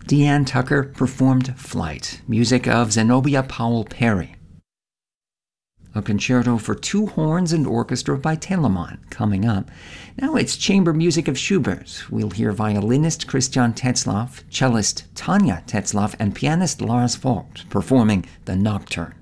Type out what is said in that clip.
Deanne Tucker performed Flight, music of Zenobia Powell Perry. A concerto for two horns and orchestra by Telemann coming up. Now it's chamber music of Schubert. We'll hear violinist Christian Tetzlaff, cellist Tanya Tetzlaff, and pianist Lars Vogt performing the Nocturne.